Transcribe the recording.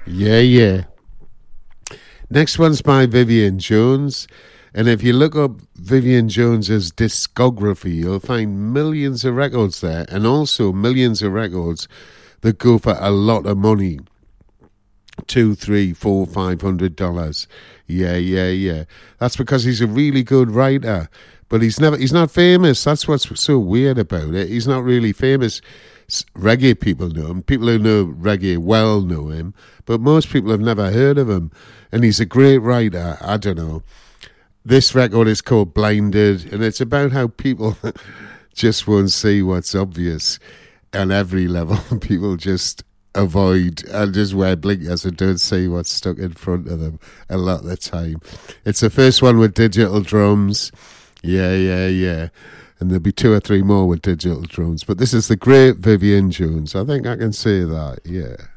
Yeah, yeah. Next one's by Vivian Jones. And if you look up Vivian Jones's discography, you'll find millions of records there, and also millions of records that go for a lot of money. $2, $3, $4, $500. Yeah. That's because he's a really good writer. But he's not famous. That's what's so weird about it. He's not really famous. Reggae people know him. People who know reggae well know him. But most people have never heard of him. And he's a great writer. I don't know. This record is called Blinded, and it's about how people just won't see what's obvious on every level. People just avoid and just wear blinkers and don't see what's stuck in front of them a lot of the time. It's the first one with digital drums. Yeah. And there'll be 2 or 3 more with digital drums. But this is the great Vivian Jones. I think I can say that, yeah.